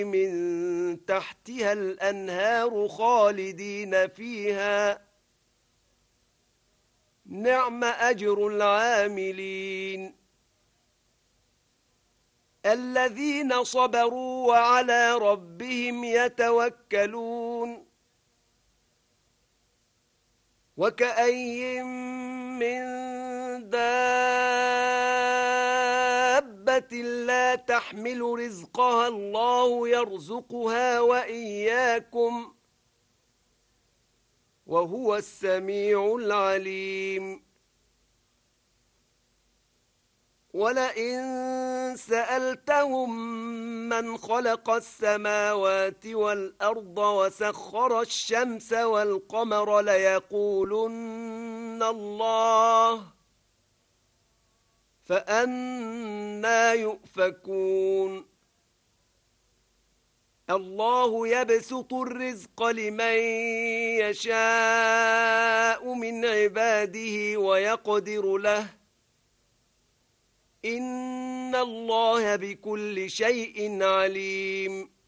من تحتها الأنهار خالدين فيها نعم أجر العاملين الذين صبروا وعلى ربهم يتوكلون وكأين من دابة لا تحمل رزقها الله يرزقها وإياكم وهو السميع العليم ولئن سألتهم من خلق السماوات والأرض وسخر الشمس والقمر ليقولن الله فأنى يؤفكون الله يبسط الرزق لمن يشاء من عباده ويقدر له إن الله بكل شيء عليم